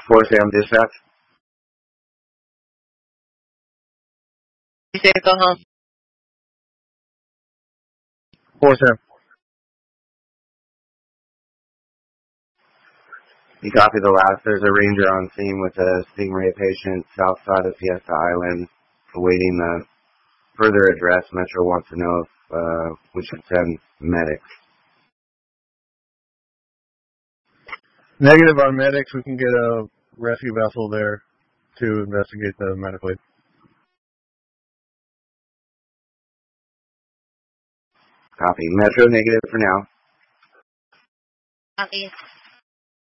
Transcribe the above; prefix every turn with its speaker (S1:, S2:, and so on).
S1: 4 Sam dispatch.
S2: You say go home.
S3: 4 Sam.
S1: You copy the last. There's a ranger on scene with a Stingray patient south side of Fiesta Island awaiting the further address. Metro wants to know if we should send medics.
S3: Negative on medics. We can get a rescue vessel there to investigate the medical aid.
S1: Copy. Metro negative for now.
S2: Copy.